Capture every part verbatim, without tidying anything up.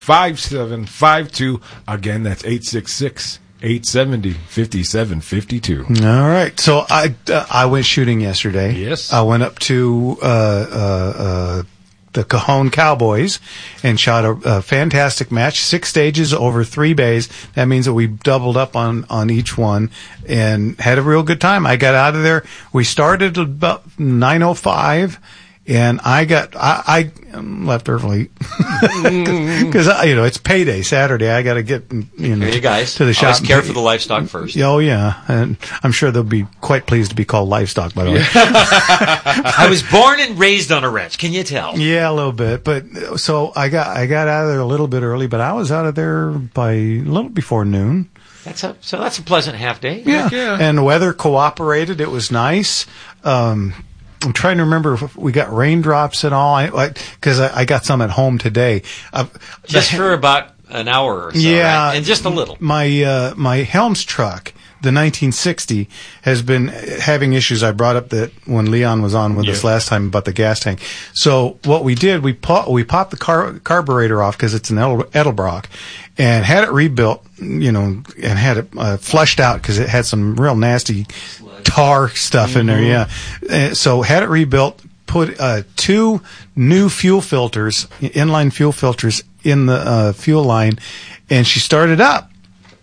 five seven five two. Again, that's eight six six, eight seven zero, five seven five two. All right. So I uh, I went shooting yesterday. Yes. I went up to uh, uh, uh, the Cajon Cowboys and shot a, a fantastic match. Six stages over three bays. That means that we doubled up on, on each one and had a real good time. I got out of there. We started at about nine oh five. And I got, I, I left early because, you know, it's payday Saturday. I got to get, you know, Here you guys. to the shop. Always care for the livestock first. Oh, yeah. And I'm sure they'll be quite pleased to be called livestock, by the way. I was born and raised on a ranch. Can you tell? Yeah, a little bit. But so I got, I got out of there a little bit early, but I was out of there by a little before noon. That's a, so that's a pleasant half day. Yeah. Yeah. And the weather cooperated. It was nice. Um, I'm trying to remember if we got raindrops at all. I, because I, I, I got some at home today. Uh, Just the, for about an hour or so, yeah, right? And just a little. My uh, my Helms truck, the nineteen sixty, has been having issues. I brought up that when Leon was on with yeah. us last time about the gas tank. So what we did, we pop, we popped the car, carburetor off because it's an Edelbrock, and had it rebuilt, you know, and had it uh, flushed out because it had some real nasty tar stuff mm-hmm. in there, yeah. Uh, so had it rebuilt, put uh, two new fuel filters, inline fuel filters in the uh, fuel line, and she started up.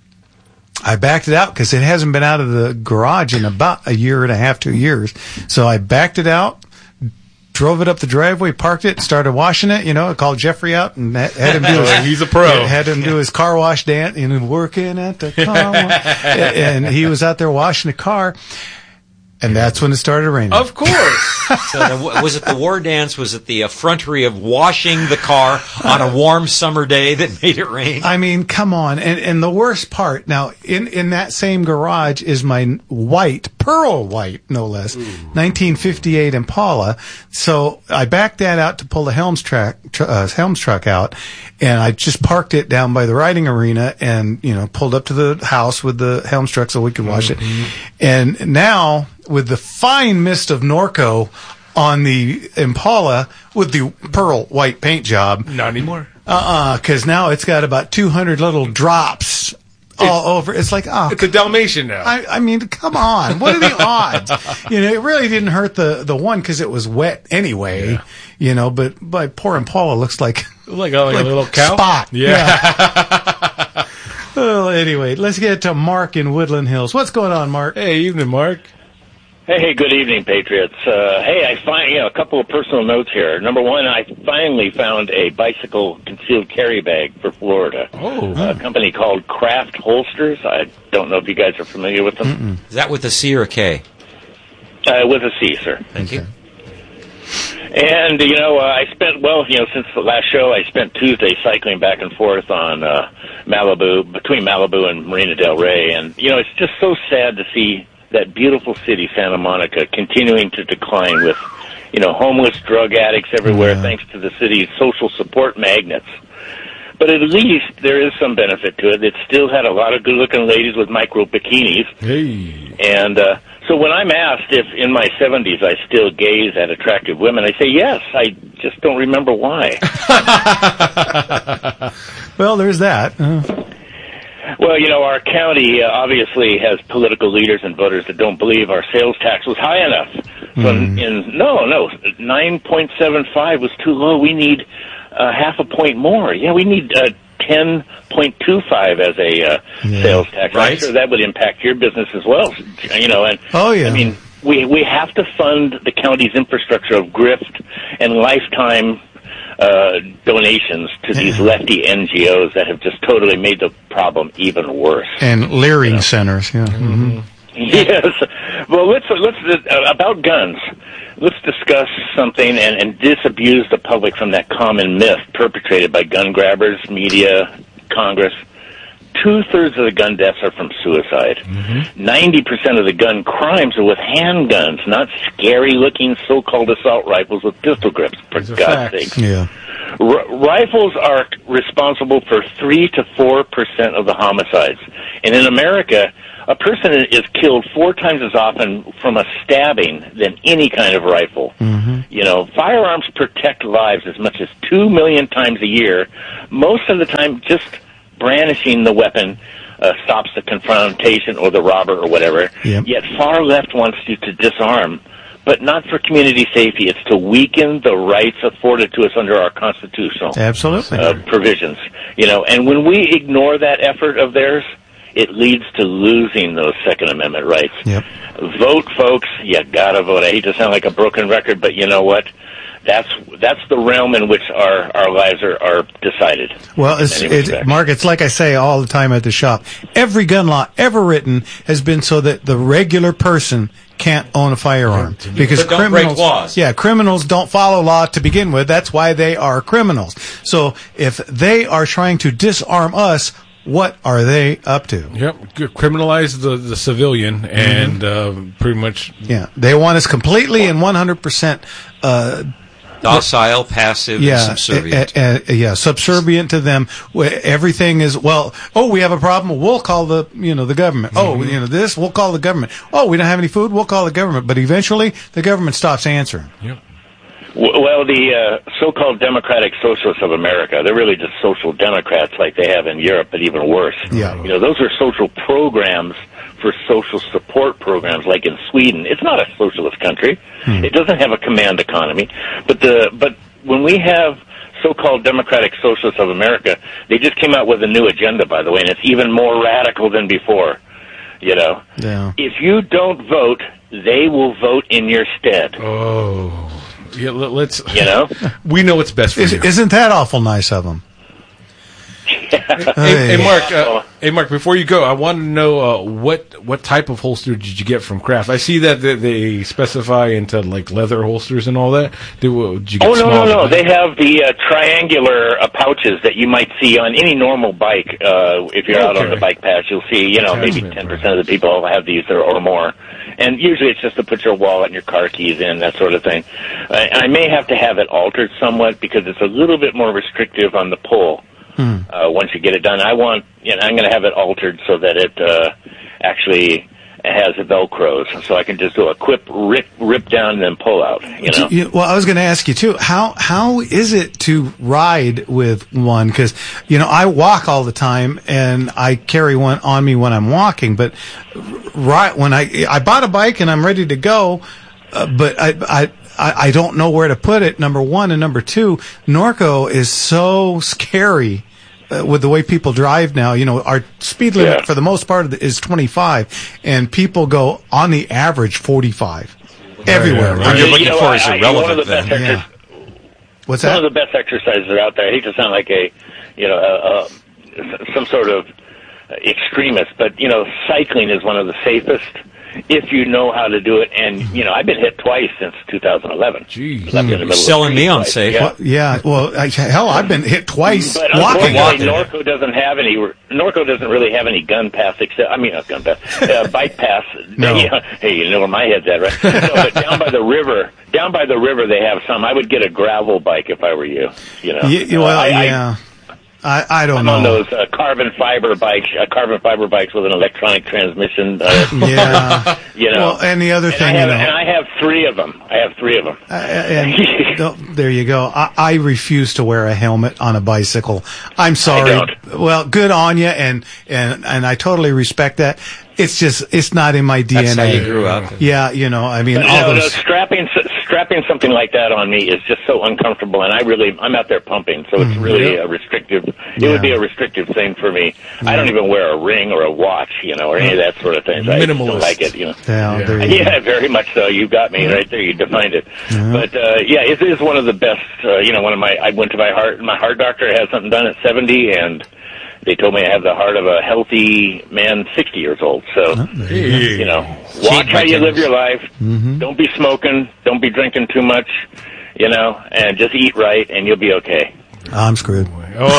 I backed it out because it hasn't been out of the garage in about a year and a half, two years. So I backed it out, drove it up the driveway, parked it, started washing it. You know, I called Jeffrey out and had him do his, he's a pro. Had him do his car wash dance and working at the car wash. And he was out there washing the car. And that's when it started raining. Of course. So the, was it the war dance? Was it the effrontery of washing the car on a warm summer day that made it rain? I mean, come on. And and the worst part, now, in, in that same garage is my white, pearl white, no less, Ooh. nineteen fifty-eight Impala. So I backed that out to pull the Helms, track, tr- uh, Helms truck out, and I just parked it down by the riding arena and, you know, pulled up to the house with the Helms truck so we could wash mm-hmm. it. And now, with the fine mist of Norco on the Impala with the pearl white paint job. Not anymore. Uh-uh, because now it's got about two hundred little drops all it's, over. It's like, oh. It's a Dalmatian now. I, I mean, come on. What are the odds? You know, it really didn't hurt the, the one because it was wet anyway, yeah. you know, but my poor Impala looks like, like, a, like, like a little cow? Spot. Yeah. yeah. Well, anyway, let's get to Mark in Woodland Hills. What's going on, Mark? Hey, evening, Mark. Hey, good evening, Patriots. Uh, hey, I find, you know, a couple of personal notes here. Number one, I finally found a bicycle concealed carry bag for Florida. Oh. A company called Craft Holsters. I don't know if you guys are familiar with them. Mm-mm. Is that with a C or a K? Uh, with a C, sir. Thank you. And, you know, uh, I spent, well, you know, since the last show, I spent Tuesday cycling back and forth on uh, Malibu, between Malibu and Marina Del Rey. And, you know, it's just so sad to see that beautiful city, Santa Monica, continuing to decline with, you know, homeless drug addicts everywhere, yeah. thanks to the city's social support magnets. But at least there is some benefit to it. It still had a lot of good-looking ladies with micro bikinis. Hey. And uh, so when I'm asked if in my seventies I still gaze at attractive women, I say yes. I just don't remember why. Well, there's that. Uh. Well, you know, our county uh, obviously has political leaders and voters that don't believe our sales tax was high enough. So mm. in, in no, no, nine point seven five was too low. We need uh, half a point more. Yeah, we need uh, ten point two five as a uh, yeah. sales tax. Right. I'm sure that would impact your business as well. You know, and oh yeah, I mean, we we have to fund the county's infrastructure of grift and lifetime Uh, donations to these lefty N G Os that have just totally made the problem even worse. And leering you know? centers, yeah. Mm-hmm. Yes. Well, let's let's uh, about guns. Let's discuss something and, and disabuse the public from that common myth perpetrated by gun grabbers, media, Congress. Two-thirds of the gun deaths are from suicide. Mm-hmm. ninety percent of the gun crimes are with handguns, not scary-looking so-called assault rifles with pistol grips, for God's sake. Yeah. R- rifles are responsible for three to four percent of the homicides. And in America, a person is killed four times as often from a stabbing than any kind of rifle. Mm-hmm. You know, firearms protect lives as much as two million times a year. Most of the time, just brandishing the weapon uh, stops the confrontation or the robber or whatever. Yep. Yet far left wants you to disarm, but not for community safety. It's to weaken the rights afforded to us under our constitutional Absolutely. uh, provisions. You know, and when we ignore that effort of theirs, it leads to losing those Second Amendment rights. Yep. Vote, folks. You gotta vote. I hate to sound like a broken record, but you know what? That's that's the realm in which our, our lives are, are decided. Well, it's, it's, Mark, it's like I say all the time at the shop. Every gun law ever written has been so that the regular person can't own a firearm. Because But don't criminals, break laws. Yeah, criminals don't follow law to begin with. That's why they are criminals. So if they are trying to disarm us, what are they up to? Yep, criminalize the, the civilian and Mm-hmm. uh, pretty much. Yeah, they want us completely and one hundred percent uh, Docile, passive, yeah, and subservient. uh, uh, yeah, subservient to them. Where everything is, well, oh, we have a problem, we'll call the, you know, the government. Mm-hmm. Oh, you know, this, we'll call the government. Oh, we don't have any food, we'll call the government. But eventually, the government stops answering. Yep. Well, the uh, so-called Democratic Socialists of America, they're really just social democrats like they have in Europe, but even worse. Yeah. You know, those are social programs for social support programs like in Sweden. It's not a socialist country. Hmm. It doesn't have a command economy. But the but when we have so-called Democratic Socialists of America, they just came out with a new agenda, by the way, and it's even more radical than before. You know? Yeah. If you don't vote, they will vote in your stead. Oh. Yeah, let, let's. You know? We know what's best for Is, you. isn't that awful nice of them? Hey, hey, Mark. Uh, hey, Mark. Before you go, I want to know uh, what what type of holster did you get from Kraft? I see that they, they specify into like leather holsters and all that. Did, uh, did you get Oh no, small no, no! or They have the uh, triangular uh, pouches that you might see on any normal bike. Uh, if you're out on Okay. the bike path, you'll see. You know, maybe Attachment, ten percent of the people have these or, or more. And usually, it's just to put your wallet and your car keys in, that sort of thing. Uh, I may have to have it altered somewhat because it's a little bit more restrictive on the pull. Hmm. Uh, once you get it done, I want, you know, I'm going to have it altered so that it uh, actually has Velcros, so I can just do a quick rip, rip down and then pull out. You know. Do you- well, I was going to ask you too. How how is it to ride with one? Because you know I walk all the time, and I carry one on me when I'm walking. But right when I I bought a bike and I'm ready to go, uh, but I I. I I don't know where to put it, number one. And number two, Norco is so scary uh, with the way people drive now. You know, our speed limit Yeah. for the most part of the, is twenty-five, and people go on the average forty-five everywhere. right, What right. you're You looking know, for I- is I- irrelevant one of the then. best Yeah. exercises- What's One that? of the best exercises are out there. I hate to sound like a, you know, uh, uh, some sort of extremist, but, you know, cycling is one of the safest if you know how to do it. And, you know, I've been hit twice since two thousand eleven. Jeez. Left in the middle of the Selling street me on twice. safe. Yeah. Well, yeah, well, I, hell, I've been hit twice But walking. unfortunately, Norco doesn't have any. Norco doesn't really have any gun pass. Except, I mean, not gun pass, uh, bike pass. No. Yeah, hey, you know where my head's at, right? No, but down by the river, down by the river, they have some. I would get a gravel bike if I were you. You know, Y- well, Uh, I, I, yeah, I, I don't I'm know. on those uh, carbon fiber bikes, uh, carbon fiber bikes with an electronic transmission. Uh, Yeah, you know, well, and the other and thing, I have, you know, and I have three of them. I have three of them. Uh, and no, there you go. I, I refuse to wear a helmet on a bicycle. I'm sorry. don't. Well, good on you, and and and I totally respect that. It's just it's not in my D N A. That's how you grew up. Yeah, you know, I mean, But all no, no, those. strapping strapping something like that on me is just so uncomfortable, and I really I'm out there pumping, so it's really a restrictive. It Yeah. would be a restrictive thing for me. I don't even wear a ring or a watch, you know, or any of that sort of thing. I just don't Minimalist. like it, you know. Yeah, Yeah. there you Yeah, very much so. You got me right there. You defined it. But uh, yeah, it is one of the best. Uh, you know, one of my. I went to my heart. My heart doctor had something done at seventy, and they told me I have the heart of a healthy man, sixty years old. So. Hey. You know, watch how you live your life. Mm-hmm. Don't be smoking. Don't be drinking too much. You know, and just eat right, and you'll be okay. I'm screwed.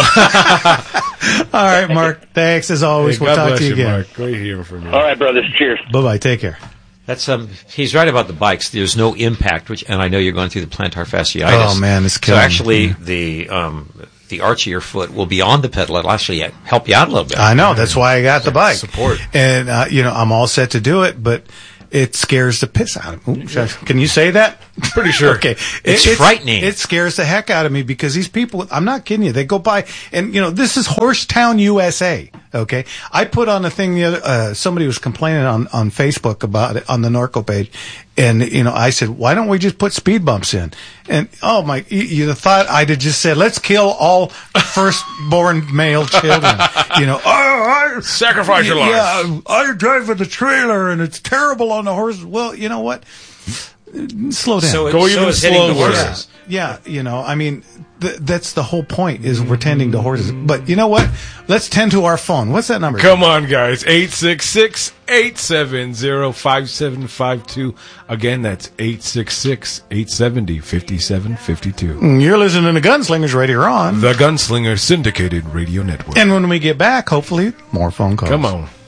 Oh, All right, Mark. Thanks as always. hey, we'll God talk bless to you you, again. Mark. Great hearing from you. All right, brothers. Cheers. Bye bye. Take care. That's um. He's right about the bikes. There's no impact, which, and I know you're going through the plantar fasciitis. Oh, man, it's killing So me. actually, the um, the arch of your foot will be on the pedal. It'll actually help you out a little bit. I know. That's why I got the bike. Support. And, uh, you know, I'm all set to do it, but it scares the piss out of me. Ooh, I, can you say that? Pretty sure. Okay. It's it, frightening. It scares the heck out of me because these people, I'm not kidding you, they go by, and, you know, this is Horsetown, U S A. Okay. I put on a thing the other, uh, somebody was complaining on, on Facebook about it on the Norco page. And, you know, I said, why don't we just put speed bumps in? And, oh my, you, you thought I'd have just said, let's kill all firstborn male children. You know, oh, I, sacrifice your life. Yeah, I drive with a trailer and it's terrible on the horses. Well, you know what? Slow down. So, it, Go so even is hitting the slower. horses. Yeah, you know, I mean, th- that's the whole point is we're tending to horses. But you know what? Let's tend to our phone. What's that number? Come on, guys. eight six six, eight seven zero, five seven five two. Again, that's eight six six, eight seven zero, five seven five two. You're listening to Gunslingers Radio on The Gunslinger Syndicated Radio Network. And when we get back, hopefully, more phone calls. Come on.